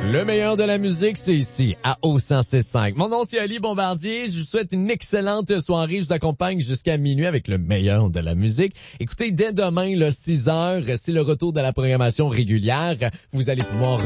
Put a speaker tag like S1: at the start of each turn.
S1: Le meilleur de la musique, c'est ici, à O106.5. Mon nom, c'est Ali Bombardier. Je vous souhaite une excellente soirée. Je vous accompagne jusqu'à minuit avec le meilleur de la musique. Écoutez, dès demain, là, 6 heures, c'est le retour de la programmation régulière. Vous allez pouvoir